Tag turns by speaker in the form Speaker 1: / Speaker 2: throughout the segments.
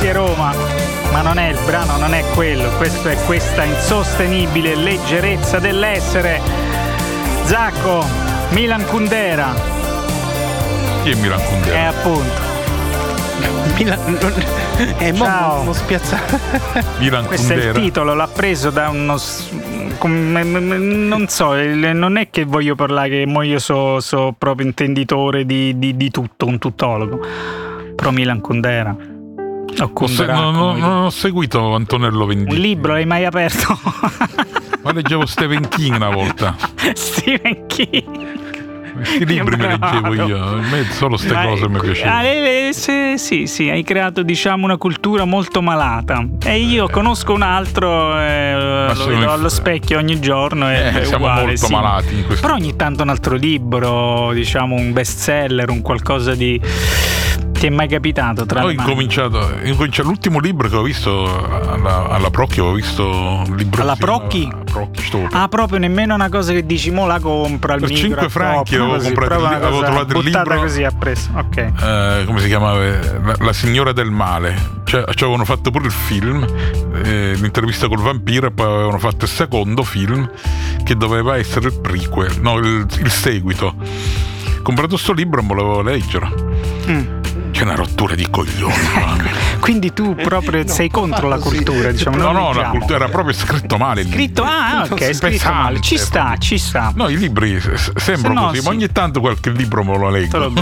Speaker 1: grazie Roma. Ma non è il brano, non è quello, questo è questa insostenibile leggerezza dell'essere. Zacco, Milan Kundera.
Speaker 2: Chi è Milan Kundera?
Speaker 1: Appunto.
Speaker 3: Ciao. Non spiazzato.
Speaker 2: Milan
Speaker 1: Questo
Speaker 2: Kundera.
Speaker 1: è il titolo, l'ha preso da uno non so, non è che voglio parlare che mo io so proprio intenditore di tutto, un tuttologo. Però Milan Kundera.
Speaker 2: Non ho seguito Antonello Venditti.
Speaker 1: Un libro l'hai mai aperto?
Speaker 2: Ma leggevo Stephen King una volta.
Speaker 1: Stephen King.
Speaker 2: Questi libri mi leggevo io, a me solo queste cose mi piacevano.
Speaker 1: Sì, hai creato diciamo una cultura molto malata. E io conosco un altro, lo vedo allo specchio ogni giorno.
Speaker 2: Siamo
Speaker 1: uguale,
Speaker 2: molto
Speaker 1: sì.
Speaker 2: malati in questo.
Speaker 1: Però ogni tanto un altro libro, diciamo un bestseller, un qualcosa di... Ti è mai capitato?
Speaker 2: Ho incominciato l'ultimo libro che ho visto alla Procchi, ho visto un libro
Speaker 1: alla Procchi? Proprio nemmeno una cosa che dici mo la compro al
Speaker 2: per
Speaker 1: micro
Speaker 2: 5 franchi avevo trovato il libro
Speaker 1: così appresso.
Speaker 2: Ok. Come si chiamava? La signora del male. Cioè avevano fatto pure il film, l'intervista col vampiro, e poi avevano fatto il secondo film che doveva essere il prequel, no, il seguito. Ho comprato sto libro e volevo leggere. C'è una rottura di coglioni.
Speaker 1: Quindi tu proprio sei contro la cultura, diciamo.
Speaker 2: No, la cultura era proprio scritto male.
Speaker 1: Scritto male. Ci sta.
Speaker 2: No, i libri sembrano così, ma ogni tanto qualche libro me lo leggo.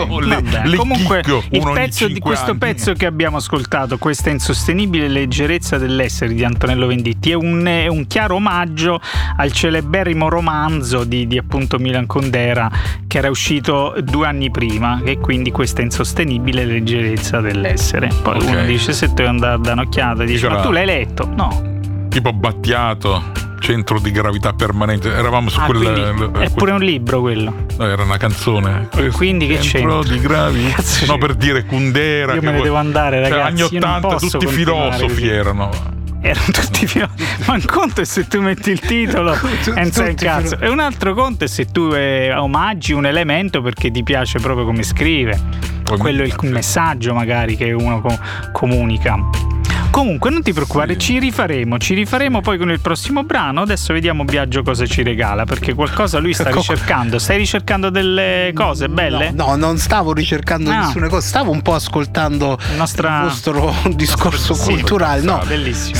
Speaker 1: Comunque il pezzo di questo pezzo che abbiamo ascoltato, questa insostenibile leggerezza dell'essere di Antonello Venditti, è un chiaro omaggio al celeberrimo romanzo di appunto Milan Kundera, che era uscito 2 anni prima, e quindi questa insostenibile leggerezza dell'essere. Poi uno dice, se tu andare a dare un'occhiata, dice, ma tu l'hai letto? No.
Speaker 2: Tipo Battiato, centro di gravità permanente. Eravamo su
Speaker 1: è pure un libro quello.
Speaker 2: No, era una canzone.
Speaker 1: Quindi che
Speaker 2: centro di gravità. No, per dire Kundera.
Speaker 1: Io me ne devo andare, ragazzi.
Speaker 2: Anni 80 tutti filosofi erano
Speaker 1: tutti ma un conto è se tu metti il titolo e non sai il cazzo, e un altro conto è se tu omaggi un elemento perché ti piace proprio come scrive. Quello è il messaggio magari che uno comunica. Comunque non ti preoccupare, ci rifaremo poi con il prossimo brano. Adesso vediamo Biagio cosa ci regala, perché qualcosa lui sta ricercando. Stai ricercando delle cose belle?
Speaker 3: No, non stavo ricercando nessuna cosa, stavo un po' ascoltando il vostro discorso culturale. No,
Speaker 1: bellissimo.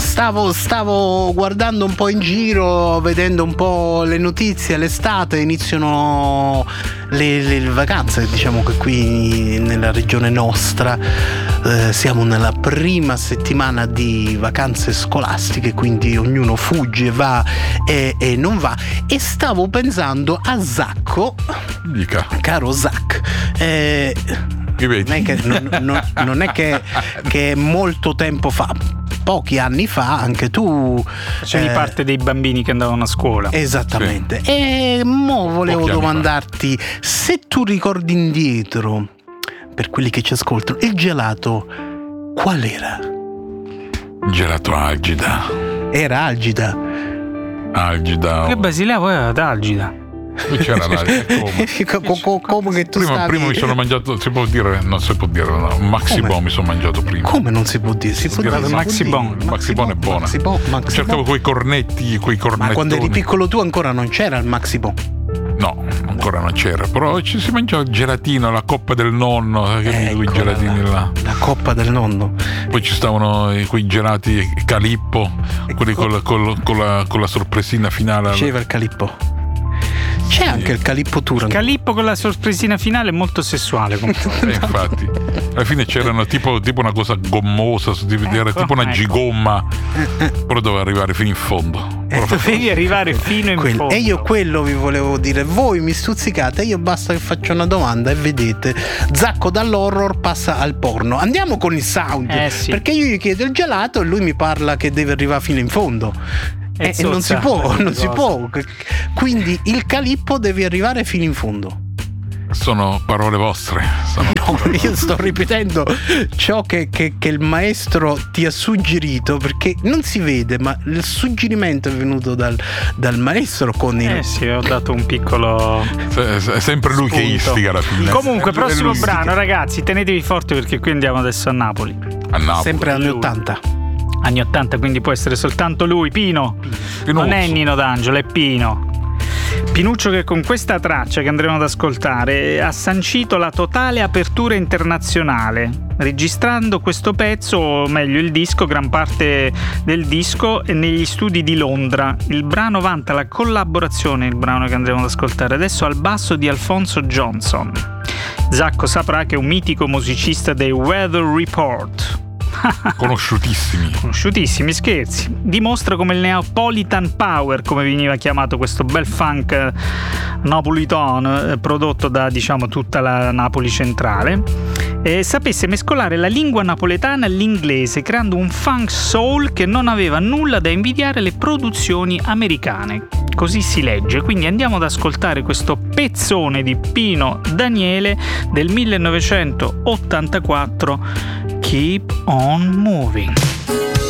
Speaker 3: Stavo guardando un po' in giro, vedendo un po' le notizie. L'estate iniziano le vacanze, diciamo che qui nella regione nostra siamo nella prima settimana di vacanze scolastiche, quindi ognuno fugge, va e non va, e stavo pensando a Zacco.
Speaker 2: Dica.
Speaker 3: Caro Zac, non è che molto tempo fa, pochi anni fa, anche tu
Speaker 1: facevi parte dei bambini che andavano a scuola.
Speaker 3: Esattamente. Sì. E mo volevo domandarti se tu ricordi indietro, per quelli che ci ascoltano, il gelato qual era?
Speaker 2: Gelato Algida.
Speaker 3: Era Algida.
Speaker 1: Che Basilea poi era d'Algida.
Speaker 2: C'era
Speaker 3: come che tu
Speaker 2: prima mi sono mangiato, si può dire, non si può dire, no, un Maxi Bon mi sono mangiato prima.
Speaker 3: Come non si può dire? Si può dire
Speaker 1: il Maxi Bon.
Speaker 2: Il Maxi Bon è buono. Cercavo quei cornettoni.
Speaker 3: Ma quando eri piccolo tu ancora non c'era il Maxi Bon?
Speaker 2: No, ancora non c'era, però ci si mangiava il gelatino, la coppa del nonno, quei gelatini là.
Speaker 3: La coppa del nonno.
Speaker 2: Poi ci stavano quei gelati Calippo, quelli con la sorpresina finale.
Speaker 3: C'era il Calippo. C'è anche il Calippo Tour.
Speaker 1: Calippo con la sorpresina finale è molto sessuale.
Speaker 2: Infatti, alla fine c'erano tipo una cosa gommosa, era tipo una gigomma, però doveva arrivare fino in fondo.
Speaker 1: Dovevi arrivare fino in fondo.
Speaker 3: E io quello vi volevo dire. Voi mi stuzzicate, io basta che faccio una domanda e vedete, Zacco dall'horror passa al porno. Andiamo con il sound, perché io gli chiedo il gelato e lui mi parla che deve arrivare fino in fondo. E non si può. Quindi il Calippo deve arrivare fino in fondo.
Speaker 2: Sono parole vostre.
Speaker 3: Io sto ripetendo ciò che il maestro ti ha suggerito, perché non si vede, ma il suggerimento è venuto dal maestro con il...
Speaker 1: sì, ho dato un piccolo...
Speaker 2: È sempre lui che istiga alla fine.
Speaker 1: Comunque, prossimo brano, ragazzi, tenetevi forti perché qui andiamo adesso a Napoli.
Speaker 2: A Napoli.
Speaker 3: Sempre anni 80.
Speaker 1: Anni 80, quindi può essere soltanto lui, Pino. Non è Nino D'Angelo, è Pino. Pinuccio, che con questa traccia che andremo ad ascoltare ha sancito la totale apertura internazionale, registrando questo pezzo, o meglio il disco, gran parte del disco, negli studi di Londra. Il brano vanta la collaborazione, il brano che andremo ad ascoltare adesso, al basso di Alfonso Johnson. Zacco saprà che è un mitico musicista dei Weather Report. Conosciutissimi, scherzi. Dimostra come il Neapolitan Power, come veniva chiamato questo bel funk napolitano prodotto da, diciamo, tutta la Napoli centrale, sapesse mescolare la lingua napoletana all'inglese, creando un funk soul che non aveva nulla da invidiare alle produzioni americane. Così si legge. Quindi andiamo ad ascoltare questo pezzone di Pino Daniele del 1984, Keep on Moving.